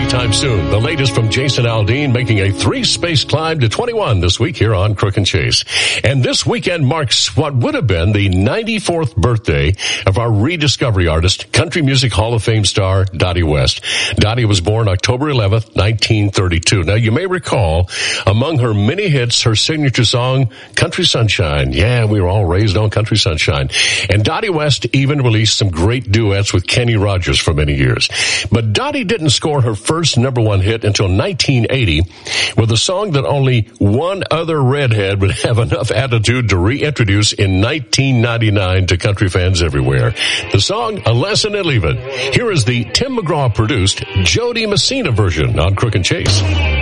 anytime soon. The latest from Jason Aldean, making a 3-space climb to 21 this week here on Crook and Chase. And this weekend marks what would have been the 94th birthday of our rediscovery artist, Country Music Hall of Fame star, Dottie West. Dottie was born October 11th, 1932. Now, you may recall, among her many hits, her signature song, Country Sunshine. Yeah, we were all raised on Country Sunshine. And Dottie West even released some great duets with Kenny Rogers for many years. But Dottie didn't score her first #1 hit until 1980 with a song that only one other redhead would have enough attitude to reintroduce in 1999 to country fans everywhere. The song, A Lesson in Leaving. Here is the Tim McGraw produced Jody Messina version on Crook and Chase.